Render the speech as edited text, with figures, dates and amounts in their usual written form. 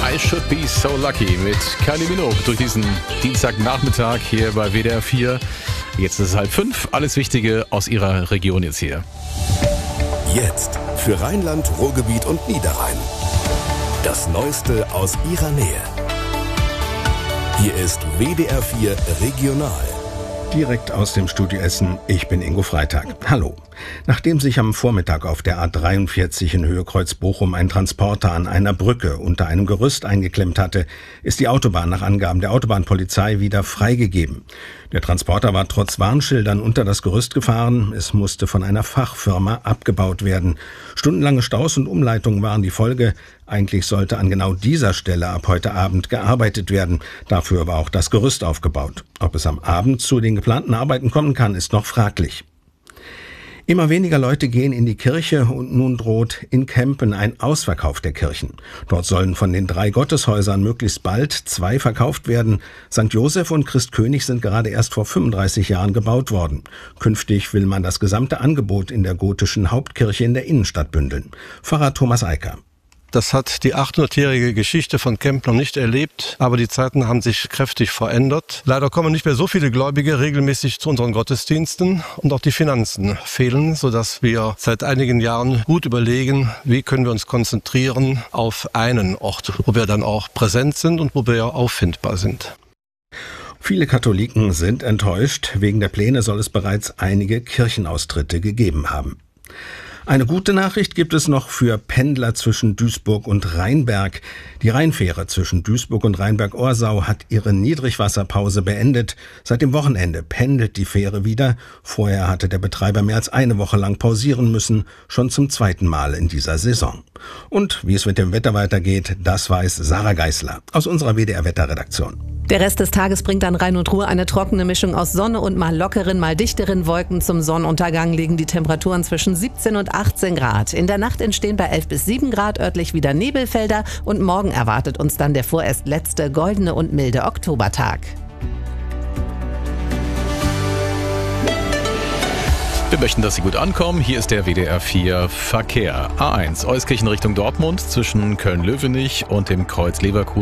I Should Be So Lucky mit Kylie Minogue durch diesen Dienstagnachmittag hier bei WDR 4. Jetzt ist es 4:30. Alles Wichtige aus Ihrer Region jetzt hier. Jetzt für Rheinland, Ruhrgebiet und Niederrhein. Das Neueste aus Ihrer Nähe. Hier ist WDR 4 Regional. Direkt aus dem Studio Essen, ich bin Ingo Freitag. Hallo. Nachdem sich am Vormittag auf der A43 in Höhe Kreuz-Bochum ein Transporter an einer Brücke unter einem Gerüst eingeklemmt hatte, ist die Autobahn nach Angaben der Autobahnpolizei wieder freigegeben. Der Transporter war trotz Warnschildern unter das Gerüst gefahren. Es musste von einer Fachfirma abgebaut werden. Stundenlange Staus und Umleitungen waren die Folge. Eigentlich sollte an genau dieser Stelle ab heute Abend gearbeitet werden. Dafür war auch das Gerüst aufgebaut. Ob es am Abend zu den geplanten Arbeiten kommen kann, ist noch fraglich. Immer weniger Leute gehen in die Kirche und nun droht in Kempen ein Ausverkauf der Kirchen. Dort sollen von den 3 Gotteshäusern möglichst bald 2 verkauft werden. St. Joseph und Christkönig sind gerade erst vor 35 Jahren gebaut worden. Künftig will man das gesamte Angebot in der gotischen Hauptkirche in der Innenstadt bündeln. Pfarrer Thomas Eicker. Das hat die 800-jährige Geschichte von Kempen noch nicht erlebt, aber die Zeiten haben sich kräftig verändert. Leider kommen nicht mehr so viele Gläubige regelmäßig zu unseren Gottesdiensten und auch die Finanzen fehlen, sodass wir seit einigen Jahren gut überlegen, wie können wir uns konzentrieren auf einen Ort, wo wir dann auch präsent sind und wo wir auffindbar sind. Viele Katholiken sind enttäuscht. Wegen der Pläne soll es bereits einige Kirchenaustritte gegeben haben. Eine gute Nachricht gibt es noch für Pendler zwischen Duisburg und Rheinberg. Die Rheinfähre zwischen Duisburg und Rheinberg-Orsau hat ihre Niedrigwasserpause beendet. Seit dem Wochenende pendelt die Fähre wieder. Vorher hatte der Betreiber mehr als eine Woche lang pausieren müssen, schon zum 2. Mal in dieser Saison. Und wie es mit dem Wetter weitergeht, das weiß Sarah Geisler aus unserer WDR-Wetterredaktion. Der Rest des Tages bringt an Rhein und Ruhr eine trockene Mischung aus Sonne und mal lockeren, mal dichteren Wolken. Zum Sonnenuntergang liegen die Temperaturen zwischen 17 und 18 Grad. In der Nacht entstehen bei 11 bis 7 Grad örtlich wieder Nebelfelder und morgen erwartet uns dann der vorerst letzte goldene und milde Oktobertag. Wir möchten, dass Sie gut ankommen. Hier ist der WDR 4 Verkehr. A1 Euskirchen Richtung Dortmund zwischen Köln-Löwenich und dem Kreuz Leverkusen.